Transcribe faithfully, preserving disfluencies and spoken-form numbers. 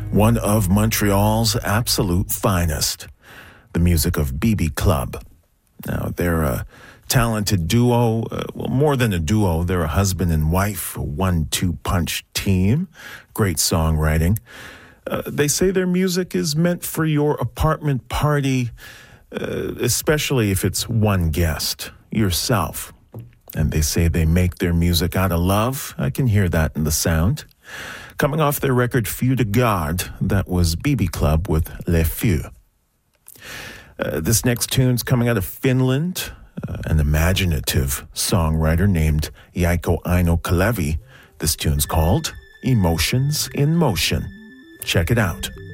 one of Montreal's absolute finest, the music of B B Club. Now, they're a talented duo, uh, well, more than a duo, they're a husband and wife, a one-two punch team, great songwriting. Uh, they say their music is meant for your apartment party, uh, especially if it's one guest, yourself. And they say they make their music out of love. I can hear that in the sound. Coming off their record Feu de Garde, that was B B Club with Les Feux. Uh, this next tune's coming out of Finland, uh, an imaginative songwriter named Jaakko Aino Kalevi. This tune's called Emotions in Motion. Check it out.